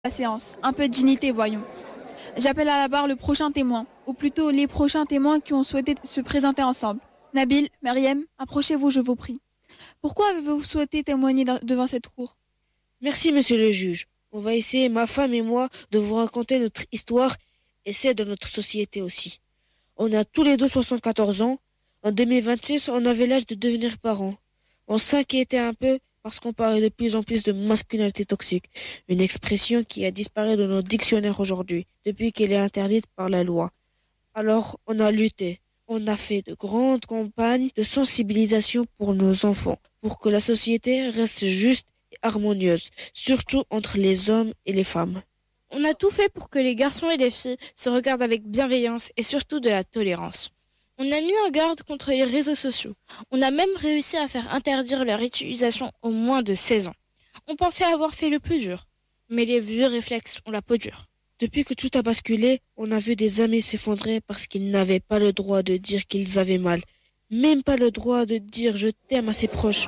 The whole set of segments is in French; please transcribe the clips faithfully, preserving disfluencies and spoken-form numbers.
La séance. Un peu de dignité, voyons. J'appelle à la barre le prochain témoin, ou plutôt les prochains témoins qui ont souhaité se présenter ensemble. Nabil, Meriem, approchez-vous, je vous prie. Pourquoi avez-vous souhaité témoigner devant cette cour? Merci, monsieur le juge. On va essayer, ma femme et moi, de vous raconter notre histoire et celle de notre société aussi. On a tous les deux soixante-quatorze ans. En deux mille vingt-six, on avait l'âge de devenir parents. On s'inquiétait un peu parce qu'on parlait de plus en plus de masculinité toxique, une expression qui a disparu de nos dictionnaires aujourd'hui, depuis qu'elle est interdite par la loi. Alors, on a lutté. On a fait de grandes campagnes de sensibilisation pour nos enfants, pour que la société reste juste et harmonieuse, surtout entre les hommes et les femmes. On a tout fait pour que les garçons et les filles se regardent avec bienveillance et surtout de la tolérance. On a mis en garde contre les réseaux sociaux. On a même réussi à faire interdire leur utilisation aux moins de seize ans. On pensait avoir fait le plus dur, mais les vieux réflexes ont la peau dure. Depuis que tout a basculé, on a vu des amis s'effondrer parce qu'ils n'avaient pas le droit de dire qu'ils avaient mal. Même pas le droit de dire je t'aime à ses proches.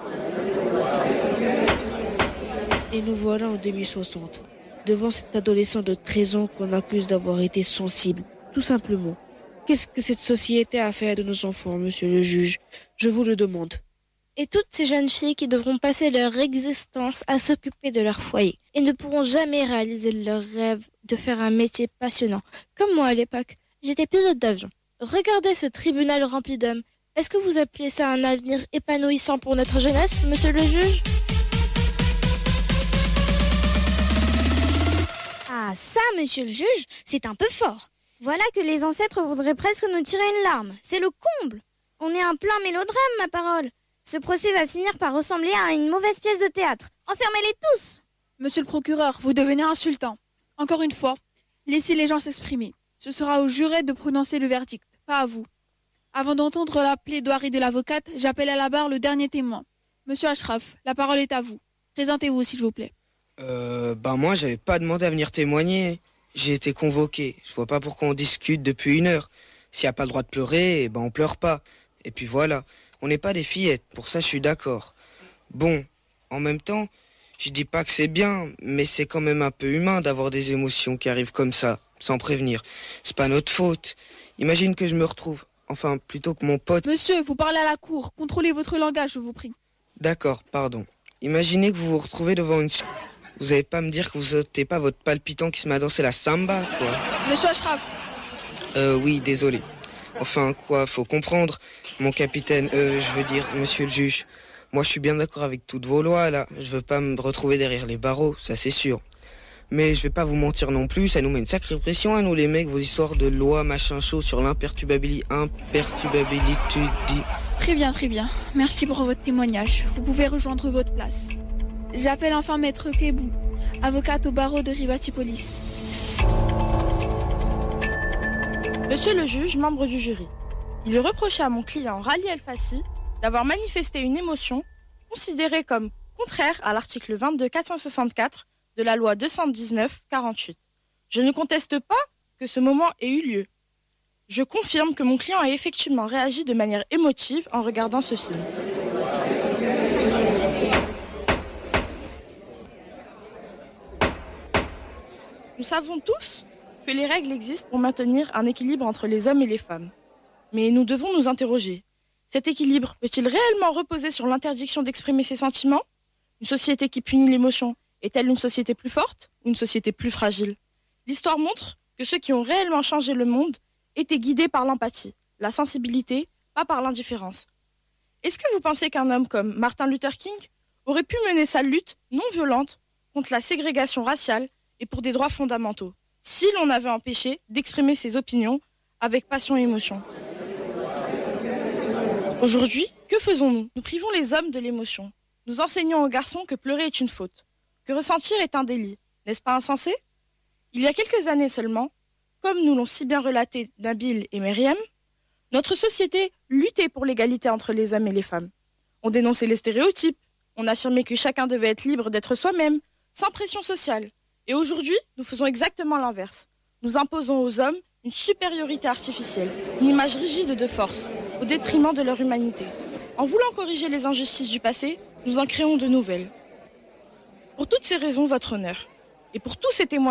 Et nous voilà en deux mille soixante, devant cet adolescent de treize ans qu'on accuse d'avoir été sensible, tout simplement. Qu'est-ce que cette société a fait de nos enfants, monsieur le juge? Je vous le demande. Et toutes ces jeunes filles qui devront passer leur existence à s'occuper de leur foyer et ne pourront jamais réaliser leur rêve de faire un métier passionnant. Comme moi à l'époque, j'étais pilote d'avion. Regardez ce tribunal rempli d'hommes. Est-ce que vous appelez ça un avenir épanouissant pour notre jeunesse, monsieur le juge? Ah ça, monsieur le juge, c'est un peu fort. Voilà que les ancêtres voudraient presque nous tirer une larme. C'est le comble. On est en plein mélodrame, ma parole. Ce procès va finir par ressembler à une mauvaise pièce de théâtre. Enfermez-les tous! Monsieur le procureur, vous devenez insultant. Encore une fois, laissez les gens s'exprimer. Ce sera au juré de prononcer le verdict, pas à vous. Avant d'entendre la plaidoirie de l'avocate, j'appelle à la barre le dernier témoin. Monsieur Ashraf, la parole est à vous. Présentez-vous, s'il vous plaît. Euh, ben moi, j'avais pas demandé à venir témoigner. J'ai été convoqué. Je vois pas pourquoi on discute depuis une heure. S'il n'y a pas le droit de pleurer, ben on pleure pas. Et puis voilà, on n'est pas des fillettes, pour ça je suis d'accord. Bon, en même temps, je dis pas que c'est bien, mais c'est quand même un peu humain d'avoir des émotions qui arrivent comme ça, sans prévenir. C'est pas notre faute. Imagine que je me retrouve, enfin plutôt que mon pote... Monsieur, vous parlez à la cour. Contrôlez votre langage, je vous prie. D'accord, pardon. Imaginez que vous vous retrouvez devant une... Vous allez pas me dire que vous sautez pas votre palpitant qui se met à danser la samba, quoi. Monsieur Ashraf. Euh, oui, désolé. Enfin, quoi, faut comprendre. Mon capitaine, euh, je veux dire, monsieur le juge. Moi, je suis bien d'accord avec toutes vos lois, là. Je veux pas me retrouver derrière les barreaux, ça c'est sûr. Mais je vais pas vous mentir non plus, ça nous met une sacrée pression à nous, les mecs, vos histoires de loi, machin chaud sur l'imperturbabilité, imperturbabilité... Très bien, très bien. Merci pour votre témoignage. Vous pouvez rejoindre votre place. J'appelle enfin Maître Kebou, avocate au barreau de Ribati Police. Monsieur le juge, membre du jury, il est reproché à mon client Rali El Fassi d'avoir manifesté une émotion considérée comme contraire à l'article vingt-deux quatre cent soixante-quatre de la loi deux cent dix-neuf quarante-huit. Je ne conteste pas que ce moment ait eu lieu. Je confirme que mon client a effectivement réagi de manière émotive en regardant ce film. Nous savons tous que les règles existent pour maintenir un équilibre entre les hommes et les femmes. Mais nous devons nous interroger. Cet équilibre peut-il réellement reposer sur l'interdiction d'exprimer ses sentiments? Une société qui punit l'émotion est-elle une société plus forte ou une société plus fragile? L'histoire montre que ceux qui ont réellement changé le monde étaient guidés par l'empathie, la sensibilité, pas par l'indifférence. Est-ce que vous pensez qu'un homme comme Martin Luther King aurait pu mener sa lutte non violente contre la ségrégation raciale et pour des droits fondamentaux, si l'on avait empêché d'exprimer ses opinions avec passion et émotion? Aujourd'hui, que faisons-nous? Nous privons les hommes de l'émotion. Nous enseignons aux garçons que pleurer est une faute, que ressentir est un délit. N'est-ce pas insensé? Il y a quelques années seulement, comme nous l'ont si bien relaté Nabil et Meriem, notre société luttait pour l'égalité entre les hommes et les femmes. On dénonçait les stéréotypes, on affirmait que chacun devait être libre d'être soi-même, sans pression sociale. Et aujourd'hui, nous faisons exactement l'inverse. Nous imposons aux hommes une supériorité artificielle, une image rigide de force, au détriment de leur humanité. En voulant corriger les injustices du passé, nous en créons de nouvelles. Pour toutes ces raisons, votre honneur, et pour tous ces témoins